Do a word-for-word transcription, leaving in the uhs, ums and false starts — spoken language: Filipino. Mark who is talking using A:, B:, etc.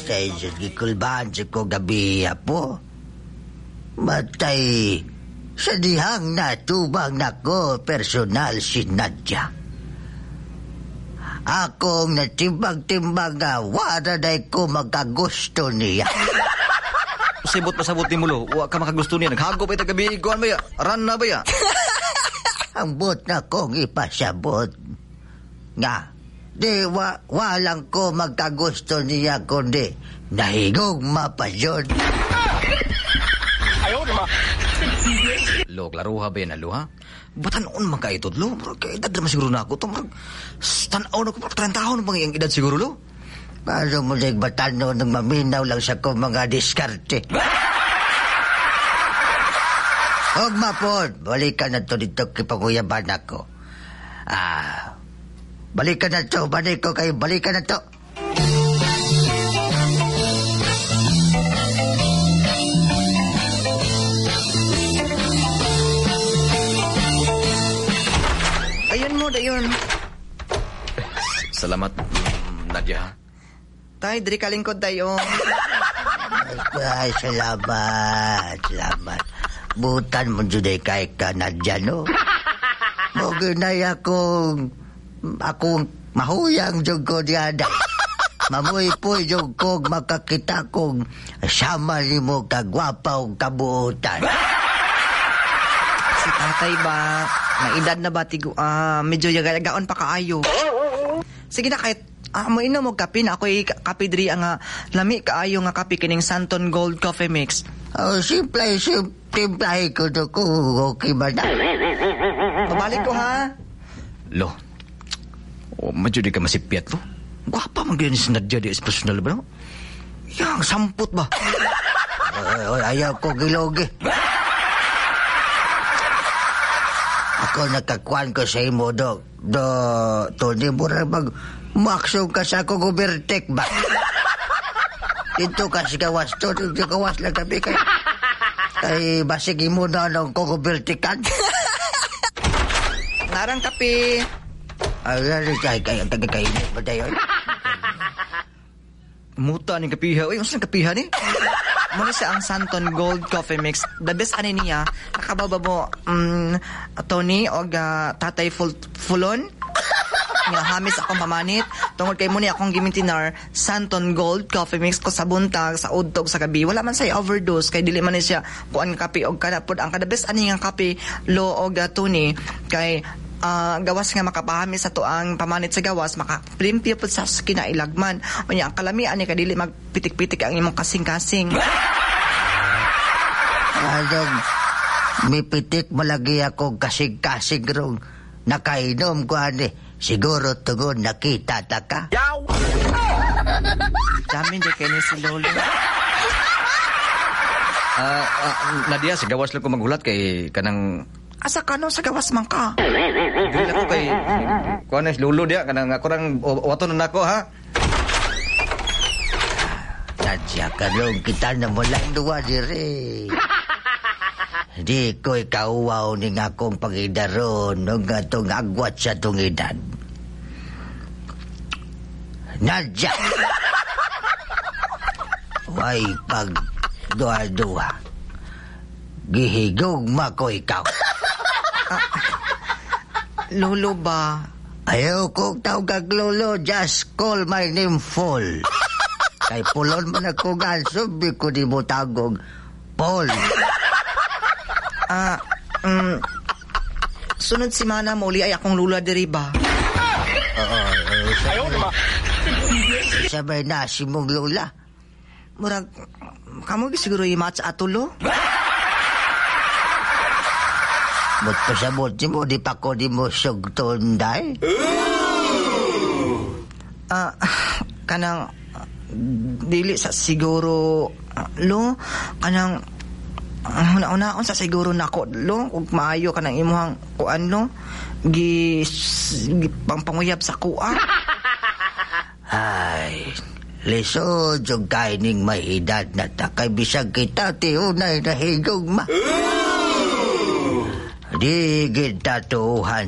A: Tay, gikulbahan sa ko gabi po. Matay, sa dihang natubang nako personal si Nadia. Akong natimbang-timbang nga wala na ko magkagusto niya.
B: Sibot pasabot ni Mulo, wa ka makagusto niya. Naghagop ito gabi, iguan ba ya? Ran na ba ya?
A: Ang bot na kong ipasabot. Nga, di wa, walang ko magkagusto niya kundi nahigong mapasyon.
C: Ayaw naman.
B: Lo, klaruha ba yan, ha? Ba't anoon man ka ito, lo? Kaya edad naman siguro na ako. Ito, tanaw na ko, trenta taon na bang yung edad siguro, lo?
A: Paano mo nagbatan nung maminaw lang sa ko mga diskarte? Huwag mapon, balikan na to dito kipanguyaban ako. Ah, balikan na to, balik ko kayo, balikan na to.
B: Ayun mo, dayon. Salamat, Nadia. Tay, diri kalingkod tayo.
A: Ay, salamat, salamat. Butan mo juday kay ka, Nadia, no? Maginay akong, akong mahuyang jug ko diyan. Mamuy-puy jug ko makakita kong sama ni mo kagwapaw kabuutan.
D: Si tatay ba, maedad na ba, tigo, ah, medyo yagagaon pa kaayo. Sige na, kahit ah, mo ino mo kape na ako'y kape diri ang uh, lami kaayo nga kape kining Santon Gold Coffee Mix.
A: Oh, simple, simple ko to ko. Okay ba na?
D: Pabalik ko, ha?
B: Lo, oh, medyo di ka masipyat, lo. Gwapa man ganyan si Nadia di personal ba, no? Yang, samput ba?
A: Uh, ayaw ko gilogi. Ako nakakuan ko sa imo, do. Do, Tony, mura mag... Maksong ka sa akong overtake ba? Dito ka si kawas to. Dito kawas lang kami kay... Kay basig mo na nung kong overtakean.
D: Narang kape.
A: Ay, ay, ay, ay, tagakainit ba tayo?
B: Muta ni kapiha. Uy, unsan kapiha ni?
D: Muna siya ang Santon Gold Coffee Mix. The best ani niya. Nakababa mo, um, Tony, o uh, Tatay Ful Fulon. Nga hamis akong pamanit. Tungod kay muna akong gimintinar Santon Gold Coffee Mix ko sa buntag, sa udtog, sa gabi. Wala man say overdose. Kay dili man ni siya kuan kape o kanapod. Ang kada best ani nga kape, lo o uh, Tony. Kay uh, gawas nga makapahamis sa to ang pamanit sa gawas, makaplimpyo po sa kinailagman. O niya, ang kalamian ni kadili magpitik-pitik ang imong kasing-kasing.
A: Ayong, may pitik malagi ako kasing-kasing rong nakainom ko ani. Siguro tugon nakita ta ka.
D: Dami di kayo si Lolo.
B: Ah, uh, Nadia, sa gawas lang ko magulat kay kanang...
D: Asa ka no sa gawas man ka?
B: Dili lang ko kay... Kuha na, lulo dia. Kanang ako rang wato na nako, ha?
A: Nadia, kalong kita na mo lang duwa dire. Di ko ikauwaw ni nga akong pangidaron nung atong agwat sa tungidan. Nadia! Way pag duwa-duwa. Gihigugma ko ikaw.
D: Ah, Lolo ba?
A: Ayaw kong tawag kag lolo, just call my name full. Kay pulon man ako ganso, di ko di mo tagog Paul.
D: Ah, um, sunod si Mana muli ay akong lula diri ba?
A: Oo, ayaw naman. Sabay na si mong lula.
D: Murag, kamo siguro i-match atulo?
A: Ba't pasabot mo, di pa ko di mo sugton day?
D: Ah, kanang, dili sa siguro, uh, lo, kanang, Uh, una-unaon sa siguro nako lo ug maayo ka nang imuhang kuan no gi, gi pangpanguyab sa kuha.
A: Ay, lisod yung kaining may edad na takay bisag kita ti unay nahigog ma. Di kita tuhan